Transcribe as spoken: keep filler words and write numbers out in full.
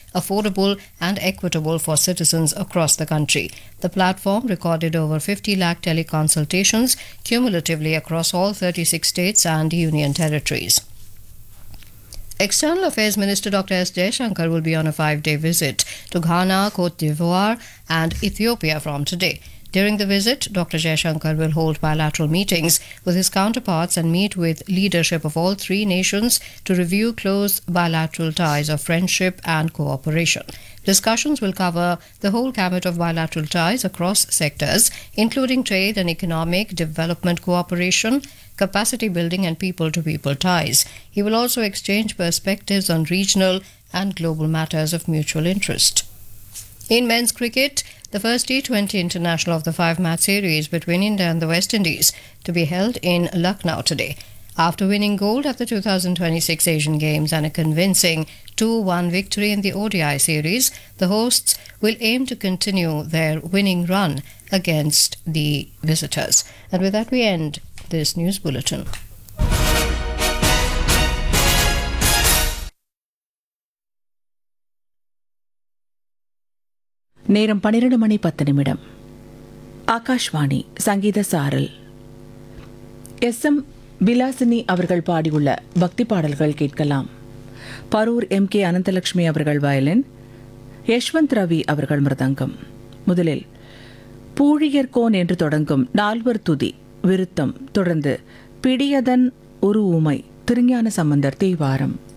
affordable and equitable for citizens across the country. The platform recorded over fifty lakh teleconsultations cumulatively across all thirty-six states and union territories. External Affairs Minister Doctor S. Jaishankar will be on a five-day visit to Ghana, Cote d'Ivoire and Ethiopia from today. During the visit, Doctor Jaishankar will hold bilateral meetings with his counterparts and meet with leadership of all three nations to review close bilateral ties of friendship and cooperation. Discussions will cover the whole gamut of bilateral ties across sectors, including trade and economic development cooperation, capacity building and people-to-people ties. He will also exchange perspectives on regional and global matters of mutual interest. In men's cricket, the first T twenty international of the five-match series between India and the West Indies to be held in Lucknow today. After winning gold at the two thousand twenty-six Asian Games and a convincing two one victory in the O D I series, the hosts will aim to continue their winning run against the visitors. And with that, we end this news bulletin. நேரம் பன்னிரண்டு மணி பத்து நிமிடம். ஆகாஷ்வாணி சங்கீத சாரல். S M Vilasini அவர்கள் பாடியுள்ள பக்தி பாடல்கள் கேட்கலாம். பரூர் எம் கே அனந்தலட்சுமி அவர்கள் வயலின், யஷ்வந்த் ரவி அவர்கள் மிருதங்கம். முதலில் பூழியர்கோன் என்று தொடங்கும் நால்வர் துதி விருத்தம், தொடர்ந்து பிடியதன் ஒரு ஊமை திருஞான சம்பந்தர் தேவாரம்.